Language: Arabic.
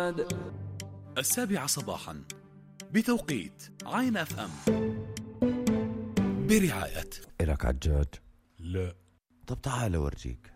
محمد. 7 صباحا بتوقيت عين اف ام، برعاية. إلك عجاج؟ لا. طب تعال أورجيك.